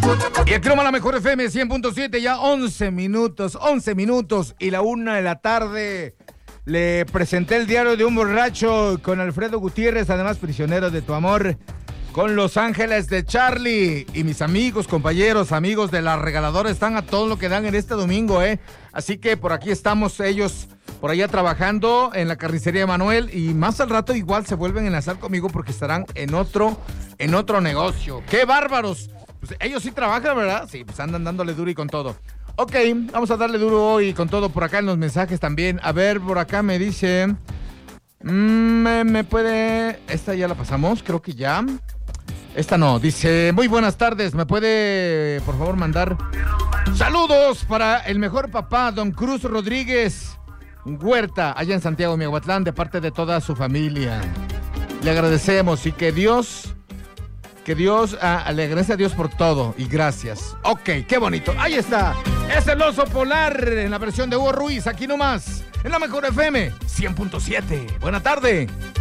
Y el croma la mejor FM 100.7, ya 11 minutos y la 1 de la tarde. Le presenté el diario de un borracho con Alfredo Gutiérrez, además prisionero de tu amor, con Los Ángeles de Charlie. Y mis amigos, compañeros, amigos de la regaladora están a todo lo que dan en este domingo, Así que por aquí estamos ellos, por allá trabajando en la carnicería de Manuel, y más al rato igual se vuelven a enlazar conmigo porque estarán en otro negocio. ¡Qué bárbaros! Pues ellos sí trabajan, ¿verdad? Sí, pues andan dándole duro y con todo. Ok, vamos a darle duro hoy con todo por acá en los mensajes también. A ver, por acá me dice... ¿Me puede...? Esta ya la pasamos, creo que ya. Esta no, dice... Muy buenas tardes, ¿me puede, por favor, mandar saludos para el mejor papá, don Cruz Rodríguez Huerta, allá en Santiago, Miahuatlán, de parte de toda su familia? Le agradecemos y que Dios... le agradece a Dios por todo y gracias. Ok, qué bonito. Ahí está. Es el oso polar en la versión de Hugo Ruiz, aquí nomás, en la mejor FM 100.7. Buena tarde.